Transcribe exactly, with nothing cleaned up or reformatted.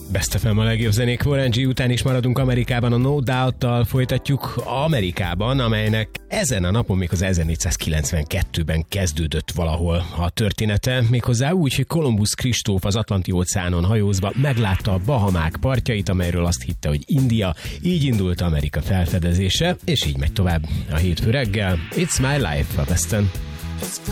Best ef em a legjobb zenék. Warren G után is maradunk Amerikában, a No Doubt-tal folytatjuk Amerikában, amelynek ezen a napon, méghozzá ezernégyszázkilencvenkettőben kezdődött valahol a története, méghozzá úgy, hogy Kolumbusz Kristóf az Atlanti-óceánon hajózva meglátta a Bahamák partjait, amelyről azt hitte, hogy India, így indult Amerika felfedezése, és így megy tovább a hétfő reggel. It's My Life a Besten.